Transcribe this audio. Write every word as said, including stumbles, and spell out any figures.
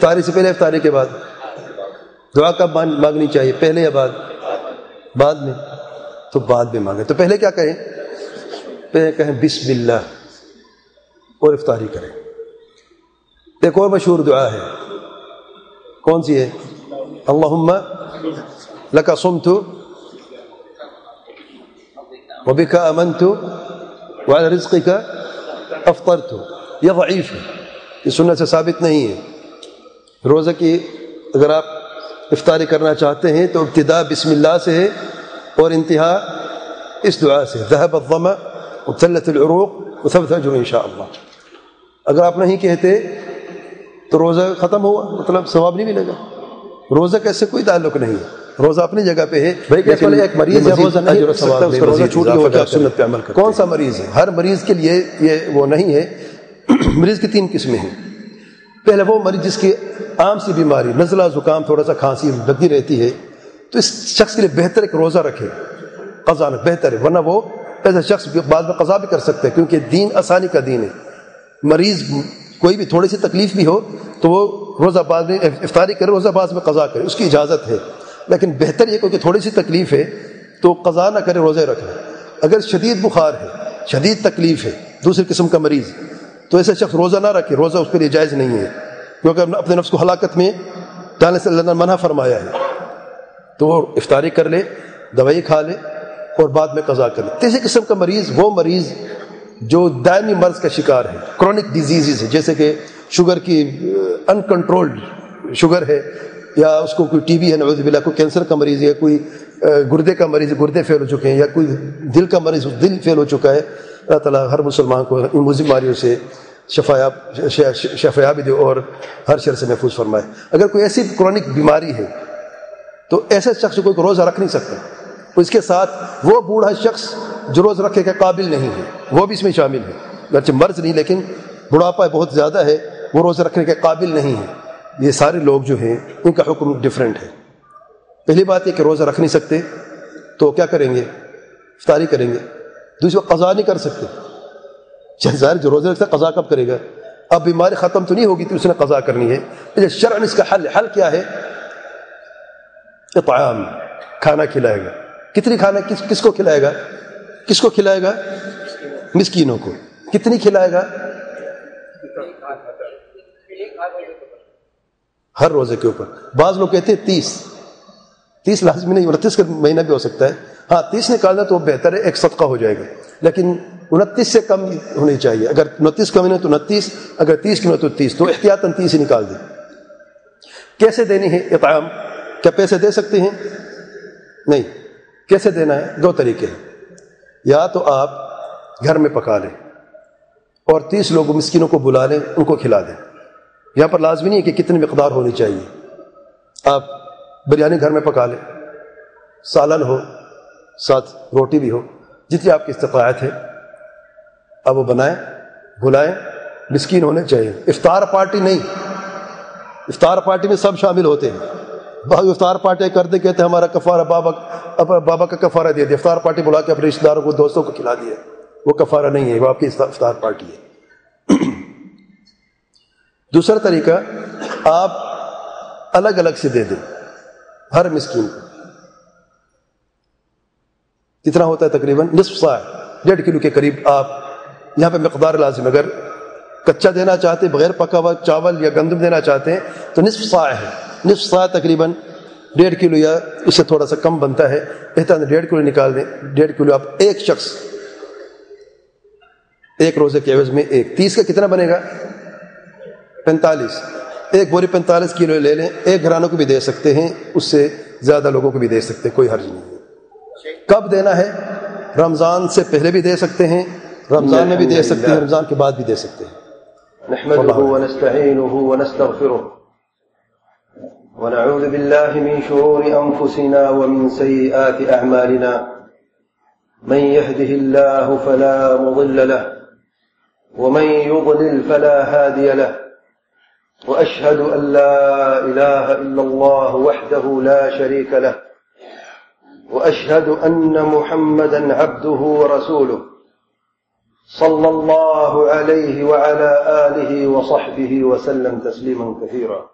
افطاری سے پہلے افطاری کے بعد؟ دعا کب مانگنی چاہیے، پہلے یا بعد؟ بعد میں، تو بعد میں مانگیں. تو پہلے کیا کہیں؟ پہلے کہیں بسم اللہ اور افطاری کریں. ایک اور مشہور دعا ہے، کون سی ہے؟ اللہم لک صمت وبک آمنت وعلی رزقک افطرت. یہ ضعیف ہے، یہ سنت سے ثابت نہیں ہے. روزہ کی اگر آپ افطاری کرنا چاہتے ہیں تو ابتدا بسم اللہ سے ہے اور انتہا اس دعا سے، ذهب الظمأ وابتلت العروق وثبت الاجر ان شاء اللہ. اگر آپ نہیں کہتے تو روزہ ختم ہوا، مطلب ثواب نہیں ملے گا. روزہ کیسے کوئی تعلق نہیں ہے، روزہ اپنی جگہ پہ ہے. لیکن ایک مریض ہے روزہ نہیں رکھ سکتا، اس کا روزہ چھوٹ گیا، کیا سنت پہ عمل کرتے ہیں. کون سا مریض ہے؟ ہر مریض کے لیے یہ وہ نہیں ہے. مریض کی تین قسمیں ہیں. پہلے وہ مریض جس کی عام سی بیماری، نزلہ زکام، تھوڑا سا کھانسی لگی رہتی ہے، تو اس شخص کے لیے بہتر ہے کہ روزہ رکھے، قضا نہ بہتر ہے. ورنہ وہ ایسا شخص بعد میں قضا بھی کر سکتا ہے، کیونکہ دین آسانی کا دین ہے. مریض کوئی بھی تھوڑی سی تکلیف بھی ہو تو وہ روزہ بعد میں افطاری کرے، روزہ بعد میں قضا کرے، اس کی اجازت ہے. لیکن بہتر یہ کہ تھوڑی سی تکلیف ہے تو قضا نہ کرے، روزے رکھ لے. اگر شدید بخار ہے، شدید تکلیف ہے، دوسری قسم کا مریض، تو ایسے شخص روزہ نہ رکھے، روزہ اس کے لیے جائز نہیں ہے، کیونکہ اپنے نفس کو ہلاکت میں ڈالنے سے اللہ نے منع فرمایا ہے. تو وہ افطاری کر لے، دوائی کھا لے اور بعد میں قضا کر لے. تیسری قسم کا مریض وہ مریض جو دائمی مرض کا شکار ہے، کرونک ڈیزیزز ہے، جیسے کہ شوگر کی ان کنٹرولڈ شوگر ہے، یا اس کو کوئی ٹی بی ہے نعوذ باللہ، کوئی کینسر کا مریض ہے، کوئی گردے کا مریض ہے، گردے فیل ہو چکے ہیں، یا کوئی دل کا مریض دل فیل ہو چکا ہے. اللہ تعالیٰ ہر مسلمان کو ان بیماریوں سے شفایاب شفایابی دے اور ہر شر سے محفوظ فرمائے. اگر کوئی ایسی کرونک بیماری ہے تو ایسے شخص کو کوئی روزہ رکھ نہیں سکتا. اس کے ساتھ وہ بوڑھا شخص جو روز رکھے کے قابل نہیں ہے وہ بھی اس میں شامل ہے. اگرچہ مرض نہیں لیکن بڑھاپا بہت زیادہ ہے، وہ روزہ رکھنے کے قابل نہیں ہے. یہ سارے لوگ جو ہیں ان کا حکم ڈیفرنٹ ہے. پہلی بات یہ کہ روزہ رکھ نہیں سکتے تو کیا کریں گے؟ افطاری کریں گے. دوسری بات قضا نہیں کر سکتے. ظاہر جو روزہ رکھتا ہے قضا کب کرے گا؟ اب بیماری ختم تو نہیں ہوگی تو اس نے قضا کرنی ہے. شرعاً اس کا حل حل کیا ہے؟ اطعام، کھانا کھلائے گا. کتنی کھانا کس کس کو کھلائے گا؟ کس کو کھلائے گا؟ مسکینوں کو. کتنی کھلائے گا؟ ہر روزے کے اوپر. بعض لوگ کہتے ہیں تیس تیس لازمی نہیں، انتیس کا مہینہ بھی ہو سکتا ہے. ہاں تیس نکالنا تو بہتر ہے، ایک صدقہ ہو جائے گا. لیکن انتیس سے کم ہونی چاہیے. اگر انتیس کا مہینہ تو انتیس، اگر تیس کی مہینہ تو تیس، تو احتیاطاً تیس ہی نکال دیں. کیسے دینی ہے اطعام؟ کیا پیسے دے سکتے ہیں؟ نہیں. کیسے دینا ہے؟ دو طریقے ہیں. یا تو آپ گھر میں پکا لیں اور تیس لوگوں مسکینوں کو بلا لیں، ان کو کھلا دیں. یہاں پر لازمی نہیں ہے کہ کتنی مقدار ہونی چاہیے. آپ بریانی گھر میں پکا لیں، سالن ہو، ساتھ روٹی بھی ہو، جتنی آپ کی استطاعت ہے اب وہ بنائیں، بلائیں. مسکین ہونے چاہیے. افطار پارٹی نہیں. افطار پارٹی میں سب شامل ہوتے ہیں. بعض افطار پارٹی کرتے کہتے ہیں ہمارا کفارہ بابا بابا کا کفارہ دے دیا. افطار پارٹی بلا کے اپنے رشتہ داروں کو، دوستوں کو کھلا دیا. وہ کفارہ نہیں ہے، وہ آپ کی افطار پارٹی ہے. دوسرا طریقہ، آپ الگ الگ سے دے دیں ہر مسکین کو. کتنا ہوتا ہے؟ تقریباً نصف صاع، ڈیڑھ کلو کے قریب. آپ یہاں پہ مقدار لازم. اگر کچا دینا چاہتے ہیں، بغیر پکا ہوا چاول یا گندم دینا چاہتے ہیں تو نصف صاع ہے. نصف صاع تقریباً ڈیڑھ کلو یا اس سے تھوڑا سا کم بنتا ہے. بہتر ڈیڑھ کلو نکال دیں. ڈیڑھ کلو آپ ایک شخص ایک روزے کے عوض میں ایک، تیس کا کتنا بنے گا؟ پینتالیس. ایک بوری پینتالیس کلو لے لیں. ایک گھرانوں کو بھی دے سکتے ہیں، اس سے زیادہ لوگوں کو بھی دے سکتے ہیں، کوئی حرج نہیں ہے. کب دینا ہے؟ رمضان سے پہلے بھی دے سکتے ہیں، رمضان میں بھی دے سکتے ہیں، رمضان کے بعد بھی دے سکتے ہیں. نحمده ونستعينه ونستغفره ونعوذ بالله من شرور أنفسنا ومن سيئات أعمالنا. من يهده الله فلا مضل له ومن يضلل فلا هادي له. وأشهد أن لا إله إلا الله وحده لا شريك له. وأشهد أن محمدا عبده ورسوله صلى الله عليه وعلى آله وصحبه وسلم تسليما كثيرا.